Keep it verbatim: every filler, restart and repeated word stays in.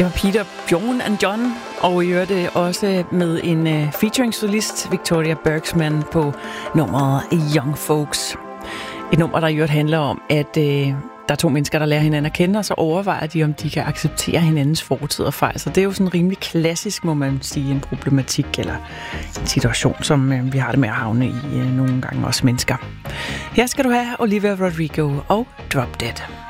Det var Peter, Bjorn and John, og i øvrigt også med en uh, featuring-solist, Victoria Bergsman, på nummeret Young Folks. Et nummer, der i øvrigt handler om, at uh, der er to mennesker, der lærer hinanden at kende, og så overvejer de, om de kan acceptere hinandens fortid og fejl. Så det er jo sådan rimelig klassisk, må man sige, en problematik eller en situation, som uh, vi har det med at havne i uh, nogle gange også mennesker. Her skal du have Olivia Rodrigo og Drop Dead.